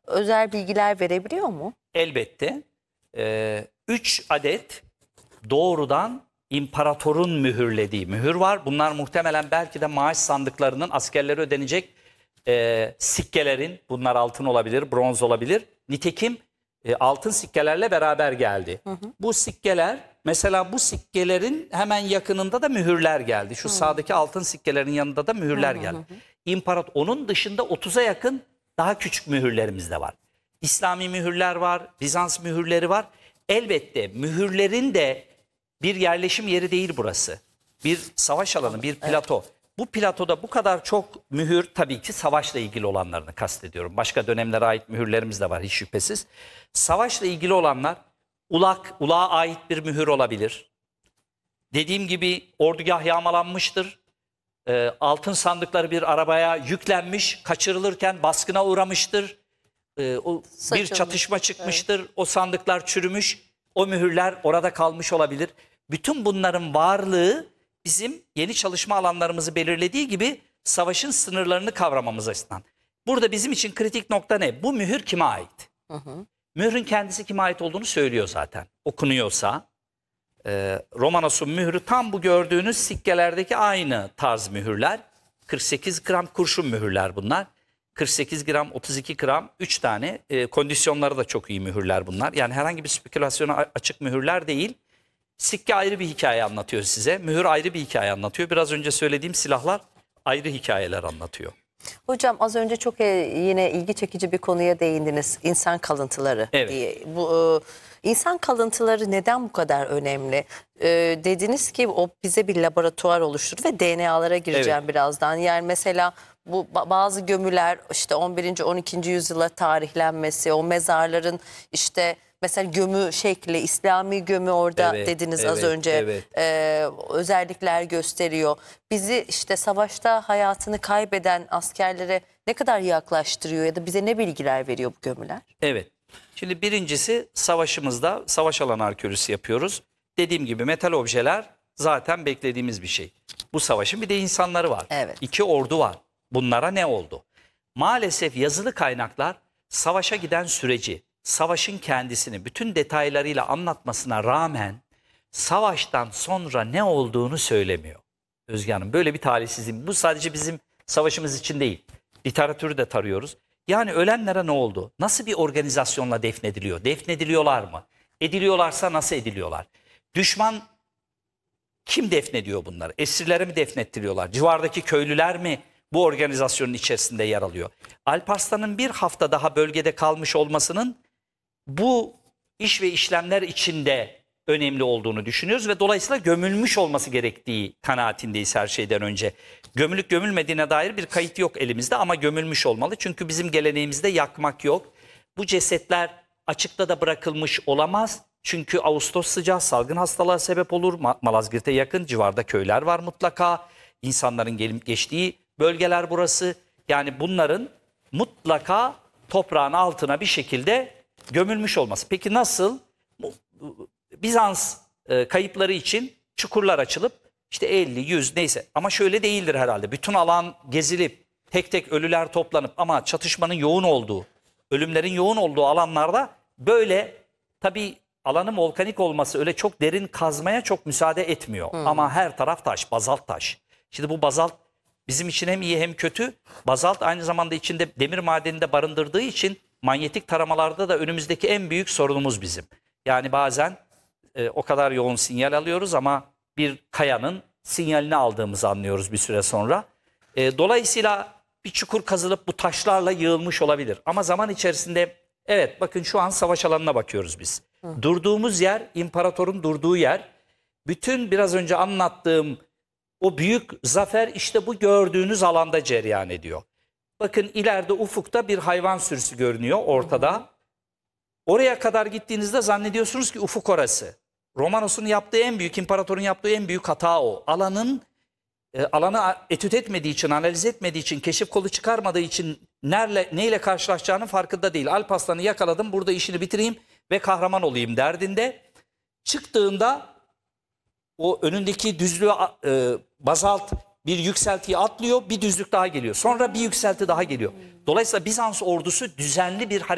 özel bilgiler verebiliyor mu? Elbette. 3 adet doğrudan imparatorun mühürlediği mühür var. Bunlar muhtemelen belki de maaş sandıklarının askerlere ödenecek sikkelerin, bunlar altın olabilir, bronz olabilir. Nitekim altın sikkelerle beraber geldi. Bu sikkeler, mesela bu sikkelerin hemen yakınında da mühürler geldi. Şu sağdaki altın sikkelerin yanında da mühürler geldi. Onun dışında 30'a yakın daha küçük mühürlerimiz de var. İslami mühürler var, Bizans mühürleri var. Elbette mühürlerin de bir yerleşim yeri değil burası. Bir savaş alanı, bir plato. Bu platoda bu kadar çok mühür, tabii ki savaşla ilgili olanlarını kastediyorum. Başka dönemlere ait mühürlerimiz de var hiç şüphesiz. Savaşla ilgili olanlar ulağa ait bir mühür olabilir. Dediğim gibi ordugah yağmalanmıştır. Altın sandıkları bir arabaya yüklenmiş, kaçırılırken baskına uğramıştır. Bir çatışma çıkmıştır, evet. O sandıklar çürümüş, o mühürler orada kalmış olabilir. Bütün bunların varlığı bizim yeni çalışma alanlarımızı belirlediği gibi savaşın sınırlarını kavramamız açısından. Burada bizim için kritik nokta ne? Bu mühür kime ait? Mührün kendisi kime ait olduğunu söylüyor zaten. Okunuyorsa Romanos'un mührü tam bu gördüğünüz sikkelerdeki aynı tarz mühürler. 48 gram kurşun mühürler bunlar. 48 gram, 32 gram, 3 tane. Kondisyonları da çok iyi mühürler bunlar. Yani herhangi bir spekülasyona açık mühürler değil. Sikke ayrı bir hikaye anlatıyor size. Mühür ayrı bir hikaye anlatıyor. Biraz önce söylediğim silahlar ayrı hikayeler anlatıyor. Hocam az önce çok yine ilgi çekici bir konuya değindiniz. İnsan kalıntıları. Evet. Diye. İnsan kalıntıları neden bu kadar önemli? Dediniz ki o bize bir laboratuvar oluşturdu ve DNA'lara gireceğim evet. Birazdan. Yani mesela bu bazı gömüler işte 11. 12. yüzyıla tarihlenmesi, o mezarların işte mesela gömü şekli, İslami gömü orada evet, dediniz evet, az önce evet. Özellikler gösteriyor. Bizi işte savaşta hayatını kaybeden askerlere ne kadar yaklaştırıyor ya da bize ne bilgiler veriyor bu gömüler? Evet. Şimdi birincisi savaşımızda savaş alanı arkeolojisi yapıyoruz. Dediğim gibi metal objeler zaten beklediğimiz bir şey. Bu savaşın bir de insanları var. Evet. 2 ordu var. Bunlara ne oldu? Maalesef yazılı kaynaklar savaşa giden süreci, savaşın kendisini bütün detaylarıyla anlatmasına rağmen savaştan sonra ne olduğunu söylemiyor. Özge Hanım, böyle bir talihsizlik. Bu sadece bizim savaşımız için değil. Literatürü de tarıyoruz. Yani ölenlere ne oldu? Nasıl bir organizasyonla defnediliyor? Defnediliyorlar mı? Ediliyorlarsa nasıl ediliyorlar? Düşman kim defnediyor bunları? Esirlere mi defnettiriyorlar? Civardaki köylüler mi bu organizasyonun içerisinde yer alıyor? Alparslan'ın bir hafta daha bölgede kalmış olmasının bu iş ve işlemler içinde önemli olduğunu düşünüyoruz ve dolayısıyla gömülmüş olması gerektiği kanaatindeyiz her şeyden önce. Gömülüp gömülmediğine dair bir kayıt yok elimizde ama gömülmüş olmalı. Çünkü bizim geleneğimizde yakmak yok. Bu cesetler açıkta da bırakılmış olamaz. Çünkü Ağustos sıcağı salgın hastalığa sebep olur. Malazgirt'e yakın civarda köyler var mutlaka. İnsanların gelip geçtiği bölgeler burası. Yani bunların mutlaka toprağın altına bir şekilde gömülmüş olması. Peki nasıl? Bizans kayıpları için çukurlar açılıp işte 50, 100 neyse ama şöyle değildir herhalde. Bütün alan gezilip tek tek ölüler toplanıp ama çatışmanın yoğun olduğu, ölümlerin yoğun olduğu alanlarda böyle tabii alanın volkanik olması öyle çok derin kazmaya çok müsaade etmiyor. Ama her taraf taş, bazalt taş. Şimdi bu bazalt bizim için hem iyi hem kötü. Bazalt aynı zamanda içinde demir madenini de barındırdığı için manyetik taramalarda da önümüzdeki en büyük sorunumuz bizim. Yani bazen o kadar yoğun sinyal alıyoruz ama bir kayanın sinyalini aldığımızı anlıyoruz bir süre sonra. Dolayısıyla bir çukur kazılıp bu taşlarla yığılmış olabilir. Ama zaman içerisinde evet bakın şu an savaş alanına bakıyoruz biz. Durduğumuz yer, imparatorun durduğu yer. Bütün biraz önce anlattığım o büyük zafer işte bu gördüğünüz alanda cereyan ediyor. Bakın ileride ufukta bir hayvan sürüsü görünüyor ortada. Oraya kadar gittiğinizde zannediyorsunuz ki ufuk orası. Romanos'un yaptığı en büyük, imparatorun yaptığı en büyük hata o. Alanı etüt etmediği için, analiz etmediği için, keşif kolu çıkarmadığı için neyle karşılaşacağının farkında değil. Alparslan'ı yakaladım, burada işini bitireyim ve kahraman olayım derdinde. Çıktığında o önündeki düzlüğü bazalt bir yükseltiyi atlıyor, bir düzlük daha geliyor. Sonra bir yükselti daha geliyor. Dolayısıyla Bizans ordusu düzenli bir hareket